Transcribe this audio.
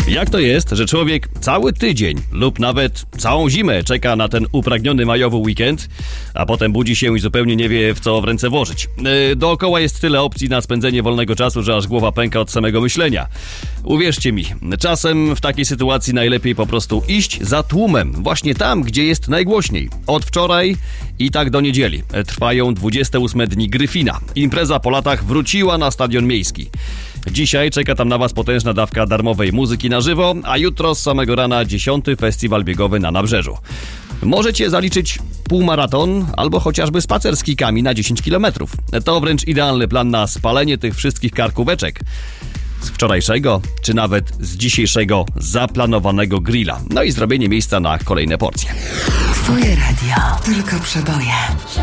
Jak to jest, że człowiek cały tydzień lub nawet całą zimę czeka na ten upragniony majowy weekend, a potem budzi się i zupełnie nie wie, w co w ręce włożyć? Dookoła jest tyle opcji na spędzenie wolnego czasu, że aż głowa pęka od samego myślenia. Uwierzcie mi, czasem w takiej sytuacji najlepiej po prostu iść za tłumem, właśnie tam, gdzie jest najgłośniej. Od wczoraj i tak do niedzieli trwają 28 dni Gryfina. Impreza po latach wróciła na stadion miejski. Dzisiaj czeka tam na Was potężna dawka darmowej muzyki na żywo, a jutro z samego rana 10. festiwal biegowy na Nabrzeżu. Możecie zaliczyć półmaraton albo chociażby spacer z kikami na 10 km. To wręcz idealny plan na spalenie tych wszystkich karkóweczek z wczorajszego, czy nawet z dzisiejszego zaplanowanego grilla. No i zrobienie miejsca na kolejne porcje. Twoje radio, tylko przeboje.